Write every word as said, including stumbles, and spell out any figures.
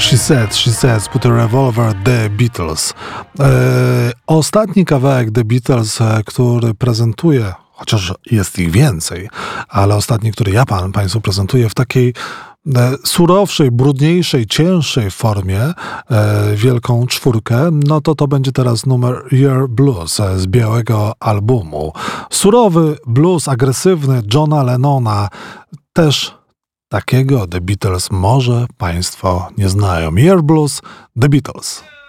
She Said, She Said, Put a Revolver, The Beatles. E, ostatni kawałek The Beatles, e, który prezentuje, chociaż jest ich więcej, ale ostatni, który ja pan, Państwu prezentuję w takiej e, surowszej, brudniejszej, cięższej formie, e, wielką czwórkę, no to to będzie teraz numer Year Blues e, z białego albumu. Surowy blues, agresywny Johna Lennona, też takiego The Beatles może Państwo nie znają. Year Blues, The Beatles.